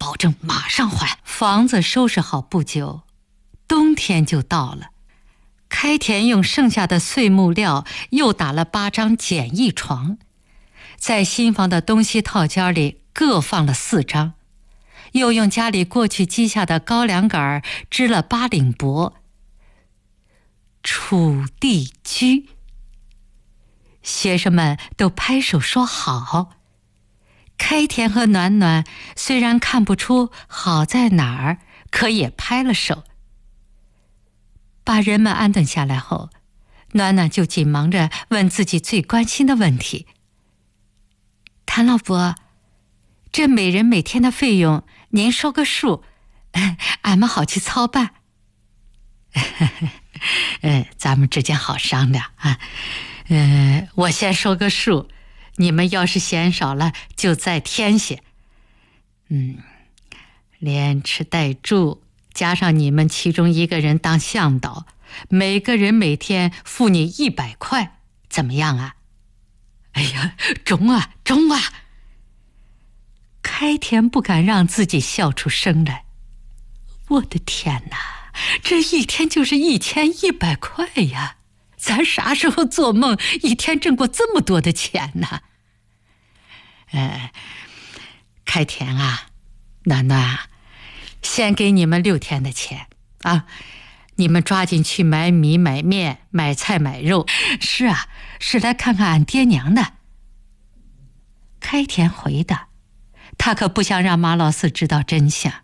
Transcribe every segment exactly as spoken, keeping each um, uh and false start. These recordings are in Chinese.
保证马上还。房子收拾好不久，冬天就到了。开田用剩下的碎木料又打了八张简易床，在新房的东西套间里各放了四张，又用家里过去积下的高粱杆织了八领帛。楚地居，学生们都拍手说好。开田和暖暖虽然看不出好在哪儿，可也拍了手。把人们安顿下来后，暖暖就紧忙着问自己最关心的问题：谭老伯，这每人每天的费用您说个数，俺们好去操办。呃，咱们之间好商量啊。呃，我先说个数，你们要是嫌少了就再添些。嗯，连吃带住加上你们其中一个人当向导，每个人每天付你一百块，怎么样啊？哎呀，中啊中啊！开田不敢让自己笑出声来。我的天哪，这一天就是一千一百块呀！咱啥时候做梦一天挣过这么多的钱呢？呃，开田啊，暖暖啊，先给你们六天的钱啊，你们抓紧去买米买面买菜买肉。是啊，是来看看俺爹娘的。开田回答，他可不想让马老四知道真相。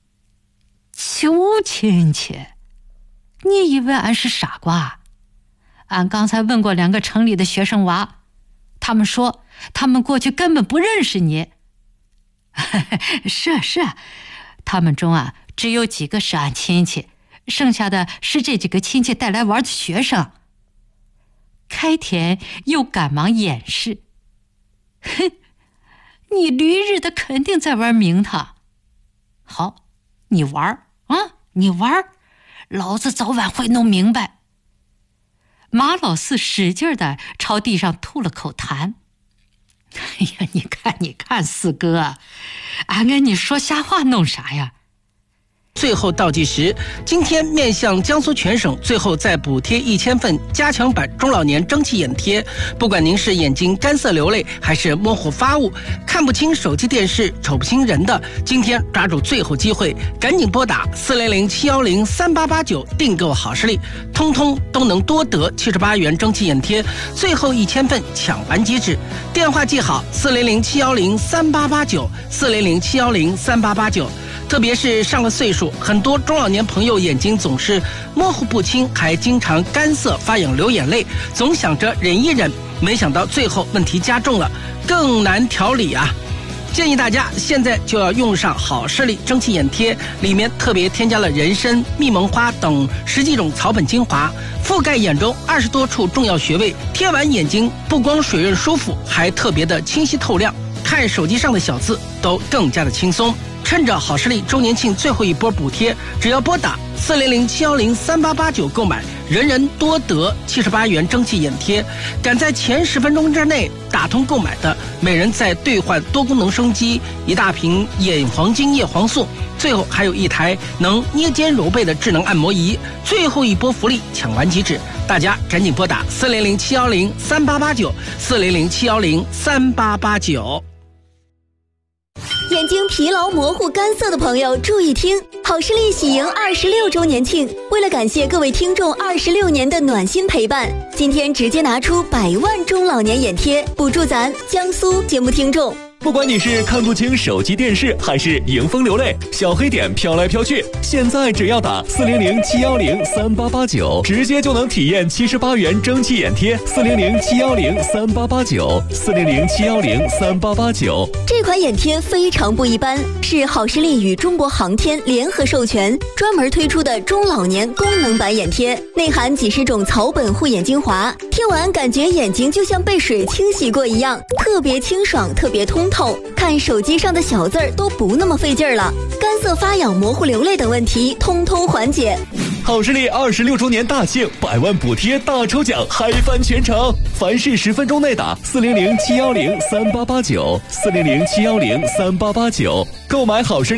求亲戚，你以为俺是傻瓜？俺刚才问过两个城里的学生娃，他们说他们过去根本不认识你。是啊是啊，他们中啊只有几个是俺亲戚，剩下的是这几个亲戚带来玩的学生。开田又赶忙掩饰，哼，你驴日的肯定在玩名堂。好，你玩啊，你玩，老子早晚会弄明白。马老四使劲地朝地上吐了口痰。哎呀，你看你看四哥，俺跟你说瞎话弄啥呀？ 最后倒计时，今天面向江苏全省，最后再补贴一千份加强版中老年蒸汽眼贴。不管您是眼睛干涩流泪，还是模糊发物，看不清手机电视，瞅不清人的，今天抓住最后机会，赶紧拨打四零零七幺零三八八九订购好视力，通通都能多得七十八元蒸汽眼贴，最后一千份抢完即止。电话记好：四零零七幺零三八八九，四零零七幺零三八八九。特别是上了岁数，很多中老年朋友眼睛总是模糊不清，还经常干涩发痒流眼泪，总想着忍一忍，没想到最后问题加重了，更难调理啊！建议大家现在就要用上好视力蒸汽眼贴，里面特别添加了人参、蜜蒙花等十几种草本精华，覆盖眼中二十多处重要穴位，贴完眼睛不光水润舒服，还特别的清晰透亮，看手机上的小字都更加的轻松。趁着好视力周年庆最后一波补贴，只要拨打四零零七幺零三八八九购买，人人多得七十八元蒸汽眼贴。赶在前十分钟之内打通购买的，每人再兑换多功能升级一大瓶眼黄金叶黄素，最后还有一台能捏肩揉背的智能按摩仪。最后一波福利抢完即止，大家赶紧拨打四零零七幺零三八八九，四零零七幺零三八八九。 眼睛疲劳、模糊、干涩的朋友注意听，好视力喜迎二十六周年庆，为了感谢各位听众二十六年的暖心陪伴，今天直接拿出百万中老年眼贴，补助咱江苏节目听众。 不管你是看不清手机电视，还是迎风流泪，小黑点飘来飘去，现在只要打四零零七幺零三八八九，直接就能体验七十八元蒸汽眼贴。四零零七幺零三八八九，四零零七幺零三八八九。 这款眼贴非常不一般，是好视力与中国航天联合授权，专门推出的中老年功能版眼贴，内含几十种草本护眼精华，贴完感觉眼睛就像被水清洗过一样，特别清爽，特别通透，看手机上的小字儿都不那么费劲儿了，干涩发痒、模糊流泪等问题通通缓解。 好视力二十六周年大庆，百万补贴大抽奖，嗨翻全城！凡是十分钟内打四零零七幺零三八八九，四零零七幺零三八八九，购买好视力。